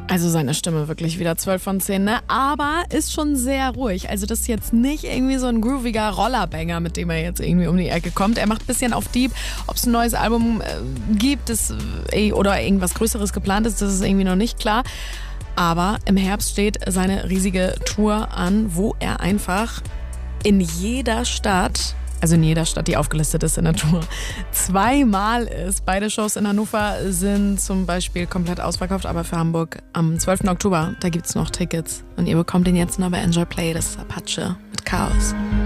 Also seine Stimme wirklich wieder 12 von 10, ne? Aber ist schon sehr ruhig. Also das ist jetzt nicht irgendwie so ein grooviger Rollerbanger, mit dem er jetzt irgendwie um die Ecke kommt. Er macht ein bisschen auf Deep. Ob es ein neues Album gibt oder irgendwas Größeres geplant ist, das ist irgendwie noch nicht klar. Aber im Herbst steht seine riesige Tour an, wo er einfach in jeder Stadt, die aufgelistet ist in der Tour, 2-mal ist. Beide Shows in Hannover sind zum Beispiel komplett ausverkauft, aber für Hamburg am 12. Oktober, da gibt's noch Tickets. Und ihr bekommt den jetzt noch bei Enjoy Play, das ist Apache mit Chaos.